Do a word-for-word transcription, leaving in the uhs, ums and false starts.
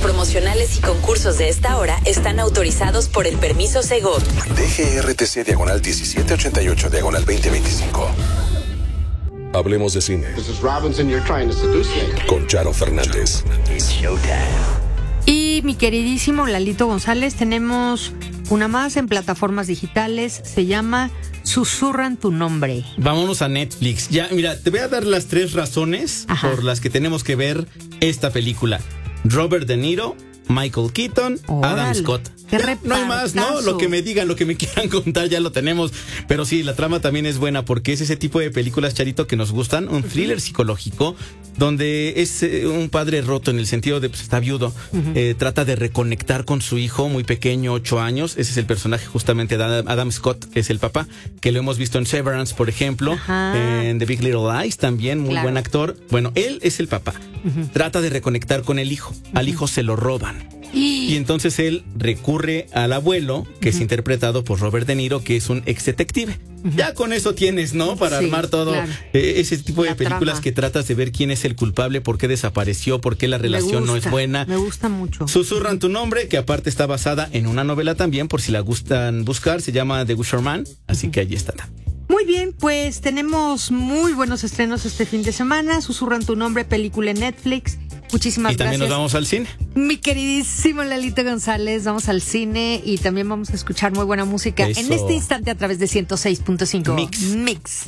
promocionales y concursos de esta hora están autorizados por el permiso Segov. D G R T C diagonal diecisiete ochenta y ocho diagonal veinte veinticinco. Hablemos de cine. missus Robinson, you're trying to seduce me. Con Charo Fernández. Y mi queridísimo Lalito González, tenemos una más en plataformas digitales. Se llama Susurran tu nombre. Vámonos a Netflix. Ya, mira, te voy a dar las tres razones Ajá. por las que tenemos que ver esta película. Robert De Niro, Michael Keaton, Órale, Adam Scott. Ya, no hay más, ¿no? Lo que me digan, lo que me quieran contar, ya lo tenemos. Pero sí, la trama también es buena porque es ese tipo de películas, Charito, que nos gustan. Un thriller psicológico donde es eh, un padre roto en el sentido de, pues, está viudo. Uh-huh. Eh, trata de reconectar con su hijo muy pequeño, ocho años. Ese es el personaje justamente de Adam, Adam Scott, que es el papá, que lo hemos visto en Severance, por ejemplo. Ajá. En The Big Little Lies también, muy claro. buen actor. Bueno, él es el papá. Uh-huh. Trata de reconectar con el hijo. Uh-huh. Al hijo se lo roban. Y entonces él recurre al abuelo, que uh-huh. es interpretado por Robert De Niro, que es un ex detective. Uh-huh. Ya con eso tienes, ¿no? Para sí, armar todo claro. eh, ese tipo la de películas trama. Que tratas de ver quién es el culpable, por qué desapareció, por qué la relación no es buena. Me gusta mucho. Susurran tu nombre, que aparte está basada en una novela también, por si la gustan buscar, se llama The Wisherman, así uh-huh. que allí está. Muy bien, pues tenemos muy buenos estrenos este fin de semana. Susurran tu nombre, película en Netflix. Muchísimas gracias. Y también gracias. nos vamos al cine. Mi queridísimo Lalito González, vamos al cine y también vamos a escuchar muy buena música Eso. En este instante a través de ciento seis punto cinco Mix. Mix.